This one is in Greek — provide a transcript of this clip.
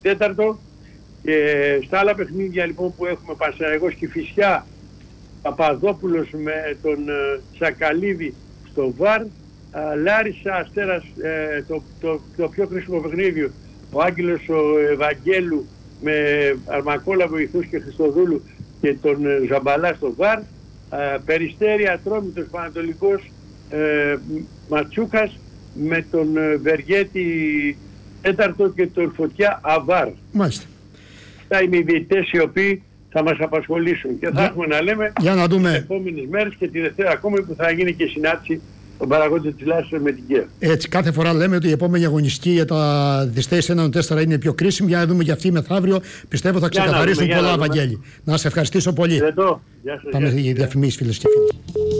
τέταρτο. Και στα άλλα παιχνίδια λοιπόν που έχουμε, Πανσεραϊκός Κηφισιά, Παπαδόπουλος με τον Τσακαλίδη στο ΒΑΡ, Λάρισα Αστέρας, το πιο κρίσιμο παιχνίδι, ο Άγγελος ο Ευαγγέλου με Αρμακόλα βοηθούς και Χριστοδούλου και τον Ζαμπαλά στο ΒΑΡ, Περιστέρι Ατρόμητος Πανατολικός, Ματσούκας με τον Βεργέτη τέταρτο και τον Φωτιά ΑΒΑΡ. Μάλιστα. Αυτά είναι οι διαιτητές οι οποίοι θα μας απασχολήσουν και θα έχουμε να λέμε για να δούμε τις επόμενες μέρες και τη Δευτέρα ακόμη που θα γίνει και συνάντηση των παραγόντων της Λάσης με την ΚΕΑ. Έτσι, κάθε φορά λέμε ότι η επόμενη αγωνιστική για τα διστέσεις 1-4 είναι πιο κρίσιμη. Για να δούμε για αυτή μεθαύριο. Πιστεύω θα ξεκαθαρίσουν πολλά, Βαγγέλη. Να σε ευχαριστήσω πολύ. Γεια σας. Πάμε για διαφημίσεις, φίλες και φίλοι.